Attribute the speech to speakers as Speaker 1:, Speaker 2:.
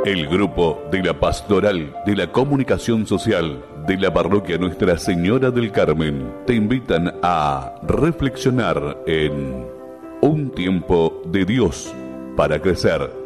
Speaker 1: El grupo de la Pastoral de la Comunicación Social de la Parroquia Nuestra Señora del Carmen te invitan a reflexionar en Un tiempo de Dios para crecer.